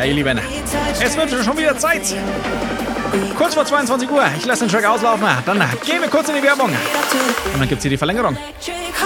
ihr Lieben. Es wird schon wieder Zeit. Kurz vor 22 Uhr. Ich lasse den Track auslaufen. Dann gehen wir kurz in die Werbung. Und dann gibt es hier die Verlängerung.